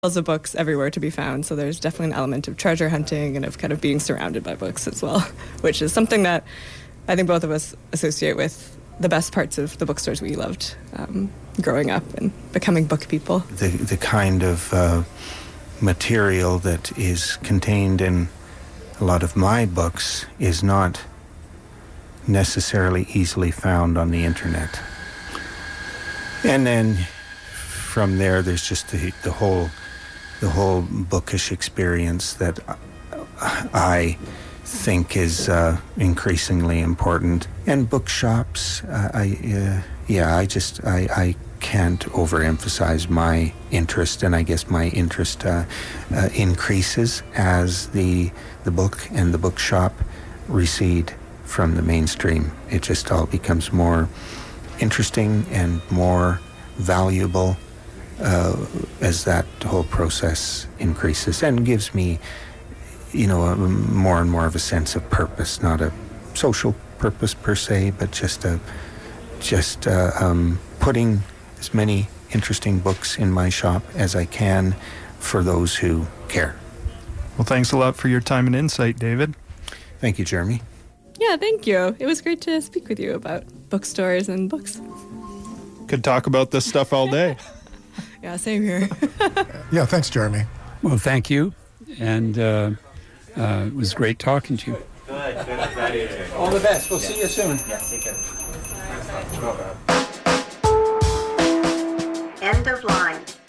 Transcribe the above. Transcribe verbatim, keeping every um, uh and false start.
of books everywhere to be found, so there's definitely an element of treasure hunting and of kind of being surrounded by books as well, which is something that I think both of us associate with the best parts of the bookstores we loved um, growing up and becoming book people. The, the kind of uh, material that is contained in a lot of my books is not necessarily easily found on the internet. And then from there, there's just the, the whole the whole bookish experience that I think is uh, increasingly important. And bookshops, uh, I uh, yeah, I just I, I can't overemphasize my interest, and I guess my interest uh, uh, increases as the the book and the bookshop recede from the mainstream. It just all becomes more interesting and more valuable uh, as that whole process increases, and gives me, you know, a, more and more of a sense of purpose, not a social purpose per se, but just a just uh, um, putting as many interesting books in my shop as I can for those who care. Well, thanks a lot for your time and insight, David. Thank you, Jeremy. Yeah, thank you. It was great to speak with you about bookstores and books. Could talk about this stuff all day. Yeah, same here. Yeah, thanks, Jeremy. Well, thank you, and uh, uh, it was great talking to you. Good, good. All the best. We'll see you soon. Yeah, take care. End of line.